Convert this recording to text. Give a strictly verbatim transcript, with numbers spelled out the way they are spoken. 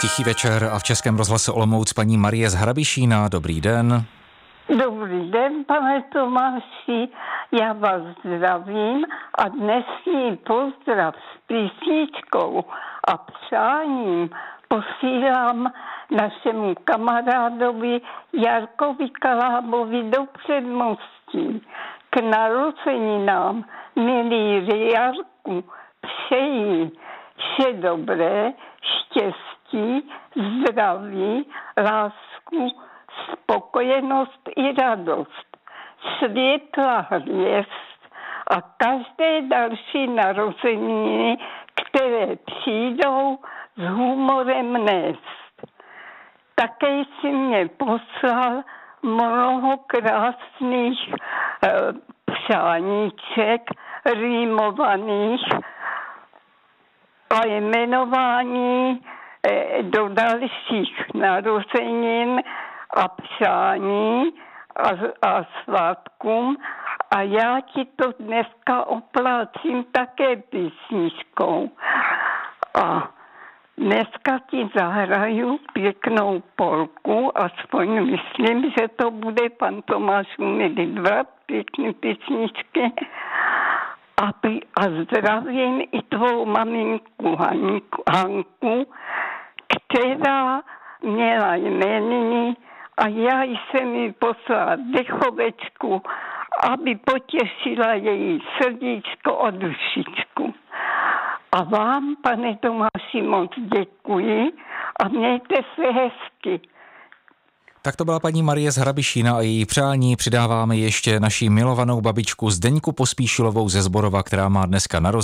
Tichý večer a v Českém rozhlase Olomouc paní Marie z Hrabišína. Dobrý den. Dobrý den, pane Tomáši, já vás zdravím a dnešní pozdrav s písničkou a přáním posílám našemu kamarádovi Jarkovi Kalábovi do Předmostí. K narozeninám, milý Jarku, přeji vše dobré, štěstí, zdraví, lásku, spokojenost i radost, světla hvězd a každé další narozeniny, které přijdou s humorem nést. Také si mě poslal mnoho krásných eh, přáníček, rýmovaných a jmenování eh, do dalších narozenin a přání a, a svátkům a já ti to dneska oplácím také písničkou. A dneska ti zahraju pěknou polku, aspoň myslím, že to bude, pan Tomáš umí dva pěkné písničky. A, a zdravím i tvou maminku Hanku, Hanku, která měla jméniny a já jsem jí poslala dechovečku, aby potěšila její srdíčko a dušičku. A vám, pane Tomáši, moc děkuji a mějte se hezky. Tak to byla paní Marie z Hrabišína a její přání. Přidáváme ještě naši milovanou babičku Zdeňku Pospíšilovou ze Zborova, která má dneska narozeniny.